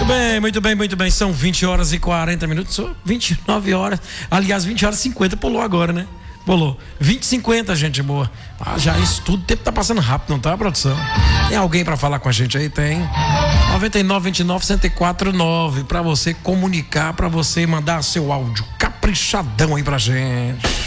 Muito bem, muito bem. São 20 horas e 40 minutos. 29 horas. Aliás, 20 horas e 50 pulou agora, né? Pulou. 20 e 50, gente boa. Já isso tudo, o tempo tá passando rápido, não tá, produção? Tem alguém pra falar com a gente aí? Tem. 9929-1049 pra você comunicar, pra você mandar seu áudio caprichadão aí pra gente.